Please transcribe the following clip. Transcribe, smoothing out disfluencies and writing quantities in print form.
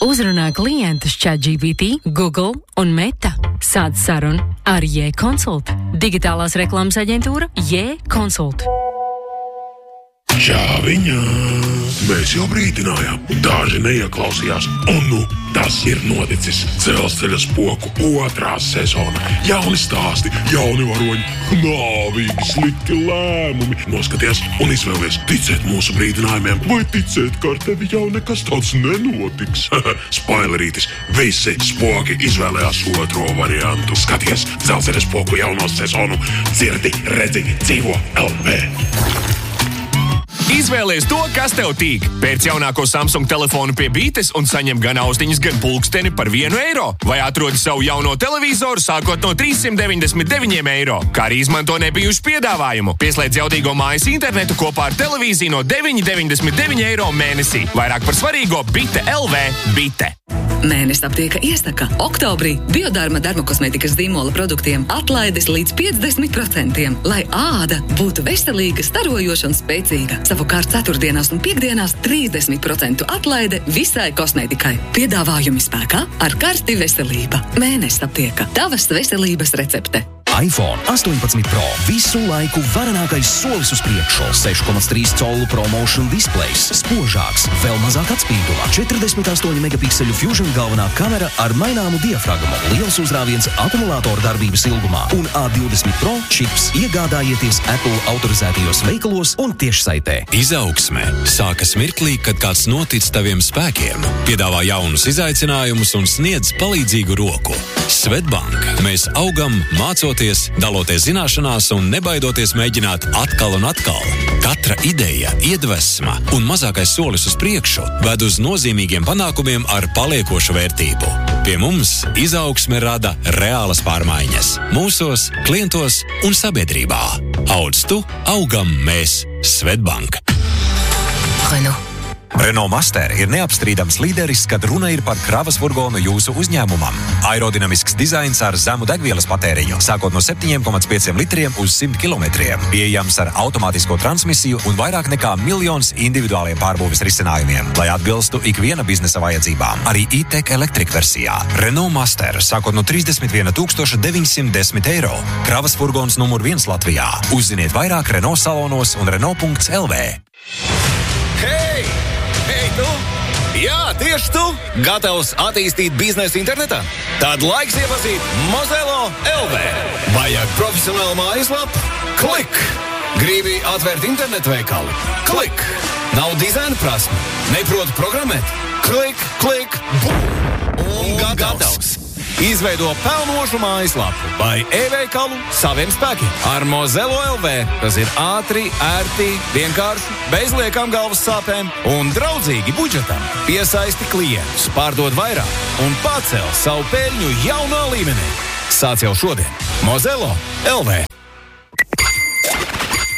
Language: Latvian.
uzrunā klientus ChatGPT, Google un Meta. Sāc sarunu ar J-Consult. Digitālās reklāmas aģentūra J-Consult. Čāviņā! Mēs jau brīdinājām. Daži neieklausījās. Un nu, tas ir noticis. Dzelzceļa spoku 2. sezona. Jauni stāsti, jauni varoņi, nāvīgi, slikti lēmumi. Noskaties un izvēlies ticēt mūsu brīdinājumiem vai ticēt, ka ar tevi jau nekas tāds nenotiks. Spoilerītis, visi spoki izvēlējās 2. variantu. Skaties Dzelzceļa spoku jauno sezonu. Dzirdi, redzi, dzīvo LV. Izvēlies to, kas tev tīk. Pēc jaunāko Samsung telefonu pie bītes un saņem gan austiņas, gan pulksteni par €1. Vai atrodi savu jauno televizoru sākot no 399 eiro. Kā arī izmanto nebijušu piedāvājumu. Pieslēdz jaudīgo mājas internetu kopā ar televīziju no 9,99 eiro mēnesī. Vairāk par svarīgo Bite LV. Bite. Mēnesis aptieka iesaka. Oktobrī Biodarma dermokosmētikas zīmola produktiem atlaides līdz 50%, lai āda būtu veselīga, starojoša un spēcīga. Savukārt ceturtdienās un piekdienās 30% atlaide visai kosmētikai. Piedāvājumi spēkā ar karsti veselība. Mēnesis aptieka. Tavas veselības recepte. iPhone 18 Pro visu laiku varenākais solis uz priekšu. 6,3 colu ProMotion displejs, spožāks, vēl mazāk atspīduma, 48 megapikseļu Fusion galvenā kamera ar maināmu diafragmu, liels uzrāviens akumulātoru darbības ilgumā un A20 Pro čips iegādājieties Apple autorizētajos veikalos un tiešsaitē. Izaugsme sākas mirklī, kad kāds notic taviem spēkiem, piedāvā jaunus izaicinājumus un sniedz palīdzīgu roku. Swedbank. Mēs augam, mācoties, daloties zināšanās un nebaidoties mēģināt atkal un atkal. Katra ideja, iedvesma un mazākais solis uz priekšu ved uz nozīmīgiem panākumiem ar paliekošu vērtību. Pie mums izaugsme rada reālas pārmaiņas. Mūsos, klientos un sabiedrībā. Audz tu, augam mēs. Swedbank. Renault Master ir neapstrīdams līderis, kad runa ir par kravas furgonu jūsu uzņēmumam. Aerodinamisks dizains ar zemu degvielas patēriņu, sākot no 7,5 litriem uz 100 kilometriem. Pieejams ar automātisko transmisiju un vairāk nekā 1 miljons individuāliem pārbūves risinājumiem, lai atbilstu ikviena biznesa vajadzībām. Arī e-tech Electric versijā. Renault Master, sākot no 31 910 eiro. Kravas furgons numur 1 Latvijā. Uzziniet vairāk Renault salonos un Renault.lv. Hei! Hei, tu! Jā, tieši tu! Gatavs attīstīt biznesu internetā? Tad laiks iepazīt Mozelo LV. Vajag profesionālu mājaslapu? Klik! Gribi atvērt internetu veikalu? Klik! Nav dizaina prasme? Neproti programmēt? Klik, klik, bum! Un gatavs! Izveido pelnošu mājaslapu vai e-veikalu saviem spēkiem. Ar Mozelo LV tas ir ātri, ērti, vienkārši, bez liekām galvas sāpēm un draudzīgi budžetam. Piesaisti klientus, pārdod vairāk un pacel savu peļņu jaunā līmenī. Sāc jau šodien. Mozelo LV.